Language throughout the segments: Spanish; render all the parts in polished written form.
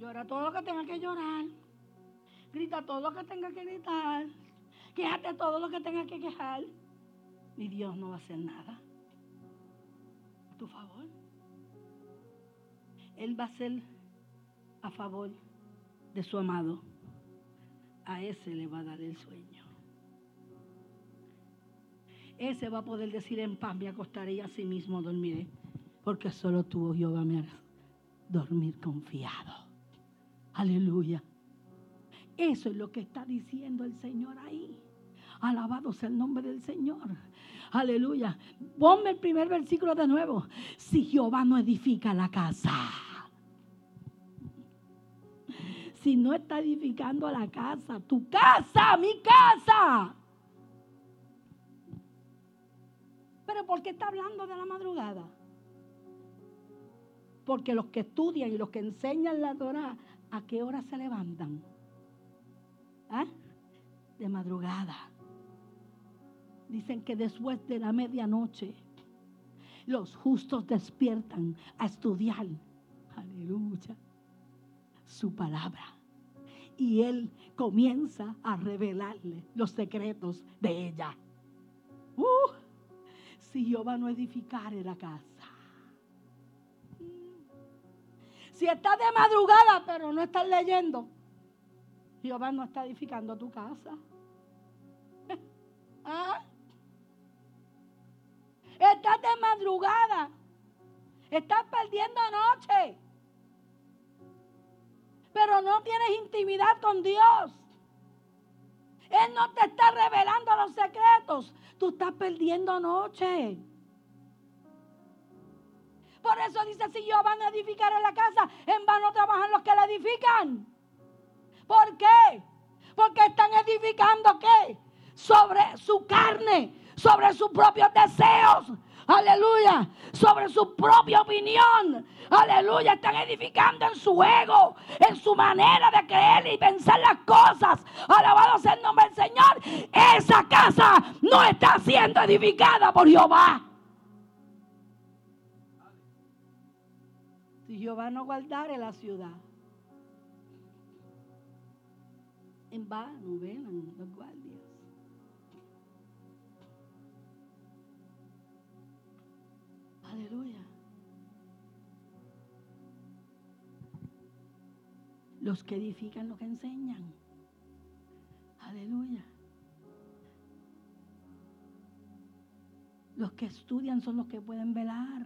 Llora todo lo que tenga que llorar. Grita todo lo que tenga que gritar. Quéjate todo lo que tenga que quejar. Y Dios no va a hacer nada a tu favor. Él va a hacer a favor de su amado. A ese le va a dar el sueño. Ese va a poder decir: en paz me acostaré y así mismo dormiré, porque solo tú, Jehová, me harás dormir confiado. Aleluya. Eso es lo que está diciendo el Señor ahí. Alabado sea el nombre del Señor. Aleluya. Ponme el primer versículo de nuevo. Si Jehová no edifica la casa, si no está edificando la casa, tu casa, mi casa. Pero ¿por qué está hablando de la madrugada? Porque los que estudian y los que enseñan la Torá, ¿a qué hora se levantan? ¿Ah? De madrugada. Dicen que después de la medianoche los justos despiertan a estudiar, aleluya, su palabra. Y Él comienza a revelarle los secretos de ella. Si Jehová no edificare la casa. Si estás de madrugada pero no estás leyendo, Jehová no está edificando tu casa. ¿Ah? Estás de madrugada, estás perdiendo noche, pero no tienes intimidad con Dios. Él no te está revelando los secretos. Tú estás perdiendo noche. Por eso dice: si Jehová no edificara la casa, en vano trabajan los que la edifican. ¿Por qué? Porque están edificando ¿qué? Sobre su carne, sobre sus propios deseos. Aleluya. Sobre su propia opinión. Aleluya. Están edificando en su ego, en su manera de creer y pensar las cosas. Alabado sea el nombre del Señor. Esa casa no está siendo edificada por Jehová. Si Jehová no guardare la ciudad, en vano velan los guardias. Aleluya. Los que edifican lo que enseñan. Aleluya. Los que estudian son los que pueden velar.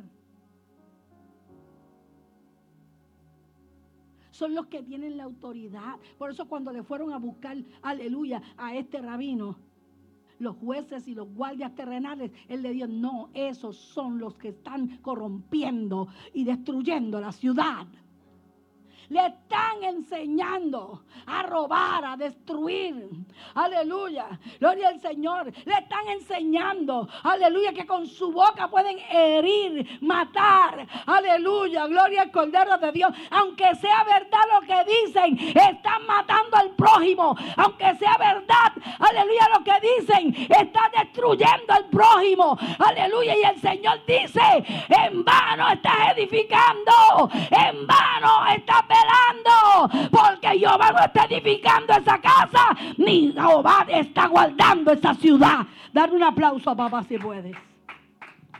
Son los que tienen la autoridad. Por eso cuando le fueron a buscar, aleluya, a este rabino, los jueces y los guardias terrenales, él le dijo: no, esos son los que están corrompiendo y destruyendo la ciudad. Le están enseñando a robar, a destruir. Aleluya. Gloria al Señor. Le están enseñando, aleluya, que con su boca pueden herir, matar. Aleluya. Gloria al Cordero de Dios. Aunque sea verdad lo que dicen, están matando al prójimo. Aunque sea verdad, aleluya, lo que dicen, están destruyendo al prójimo. Aleluya. Y el Señor dice: en vano estás edificando. En vano estás velando, porque Jehová no está edificando esa casa, ni Jehová está guardando esa ciudad. Dar un aplauso a papá si puedes.